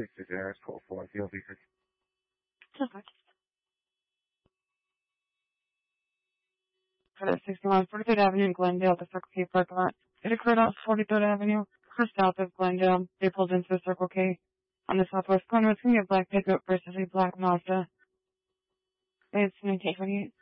66 errors, call 4, field features. Okay. For the 61 43rd Avenue in Glendale, the Circle K parking lot. It occurred off 43rd Avenue, just south of Glendale. They pulled into the Circle K on the southwest corner. It's going to be a black pickup versus a black Mazda. It's 1928.